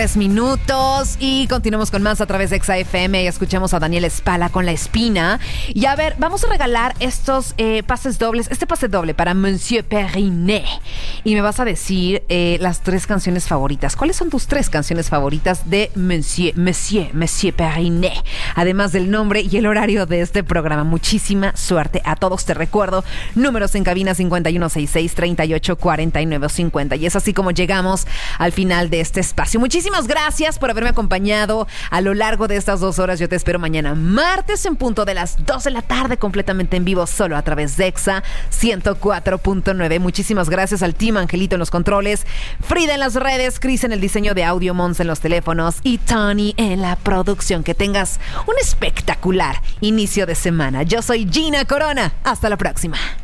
Minutos y continuamos con más a través de Exa FM y escuchamos a Daniel Espala con La Espina. Y a ver, vamos a regalar estos pases dobles, este pase doble para Monsieur Periné. Y me vas a decir las 3 canciones favoritas. ¿Cuáles son tus 3 canciones favoritas de Monsieur Periné? Además del nombre y el horario de este programa. Muchísima suerte a todos. Te recuerdo, números en cabina 5166-384950. Y es así como llegamos al final de este espacio. Muchísimas gracias por haberme acompañado a lo largo de estas 2 horas. Yo te espero mañana martes en punto de las 2 de la tarde, completamente en vivo, solo a través de Exa 104.9. Muchísimas gracias al team, Angelito en los controles, Frida en las redes, Cris en el diseño de audio, Mons en los teléfonos y Tony en la producción. Que tengas un espectacular inicio de semana. Yo soy Gina Corona. Hasta la próxima.